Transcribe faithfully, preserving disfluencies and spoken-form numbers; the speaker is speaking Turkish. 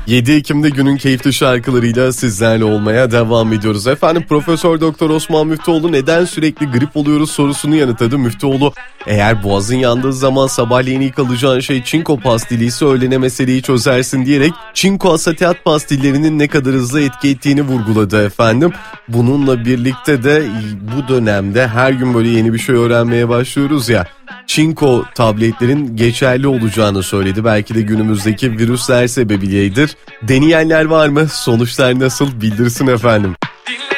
yedi Ekim'de günün keyifli şarkılarıyla sizlerle olmaya devam ediyoruz. Efendim Profesör Doktor Osman Müftüoğlu neden sürekli grip oluyoruz sorusunu yanıtladı. Müftüoğlu, eğer boğazın yandığı zaman sabahleyin ilk alacağın şey çinko pastilliyse öğlene meseleyi çözersin diyerek çinko asetat pastillerinin ne kadar hızlı etki ettiğini vurguladı efendim. Bununla birlikte de bu dönemde her gün böyle yeni bir şey öğrenmeye başlıyoruz ya. Çinko tabletlerin geçerli olacağını söyledi. Belki de günümüzdeki virüsler sebebiyedir. Deneyenler var mı? Sonuçlar nasıl? Bildirsin efendim.